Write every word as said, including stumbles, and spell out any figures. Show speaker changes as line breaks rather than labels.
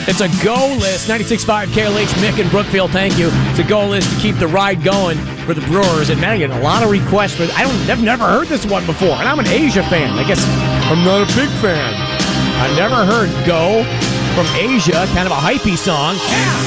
It's a go list. ninety-six point five K L H, Mick and Brookfield, thank you. It's a go list to keep the ride going for the Brewers. And man, I get a lot of requests for I don't, I've never heard this one before. And I'm an Asia fan. I guess I'm not a big fan. I've never heard Go from Asia, kind of a hypey song.